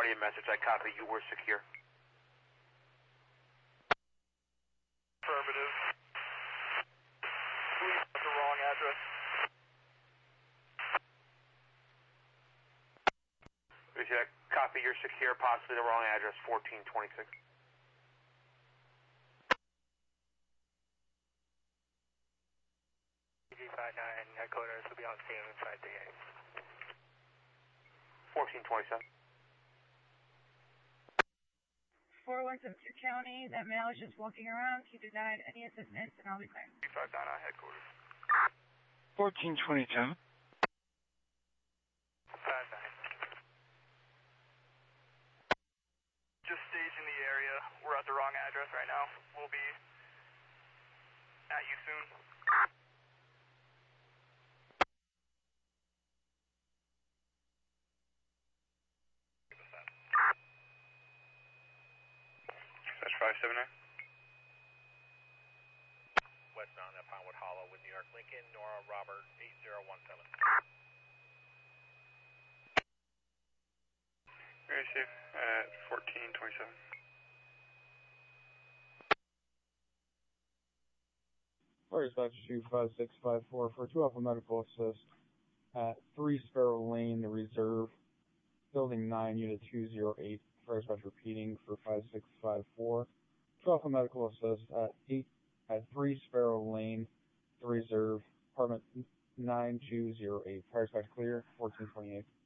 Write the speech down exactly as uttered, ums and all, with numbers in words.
audio message. I copy. You were secure. Affirmative. Please put the wrong address. Yeah, copy. You're secure. Possibly the wrong address. fourteen twenty-six. G five nine headquarters will be on scene in five three eight. fourteen twenty-seven. four one seven two County, that male is just walking around. He denied any assistance, and I'll be clear. G five nine on headquarters. fourteen twenty-seven. five nine. Just staging the area. We're at the wrong address right now. We'll be at you soon. That's five seven nine. Westbound at Pinewood Hollow with New York Lincoln, Nora Robert eight zero one seven. Very safe at fourteen twenty-seven. Fire dispatch two five six five four for two Alpha Medical Assist at three Sparrow Lane, the Reserve, Building nine, Unit two zero eight. Fire dispatch repeating for five six five four. two Alpha Medical Assist at eight at three Sparrow Lane, the Reserve, Apartment nine two zero eight. Fire dispatch clear, fourteen twenty-eight.